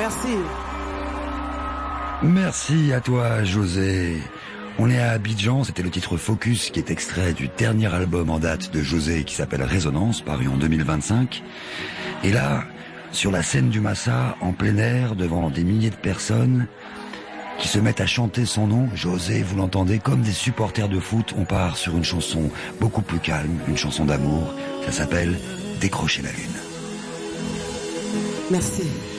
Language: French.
Merci. Merci à toi, José. On est à Abidjan, c'était le titre Focus qui est extrait du dernier album en date de José qui s'appelle Résonance, paru en 2025. Et là, sur la scène du Massa, en plein air, devant des milliers de personnes qui se mettent à chanter son nom, José, vous l'entendez, comme des supporters de foot, on part sur une chanson beaucoup plus calme, une chanson d'amour, ça s'appelle Décrocher la lune. Merci.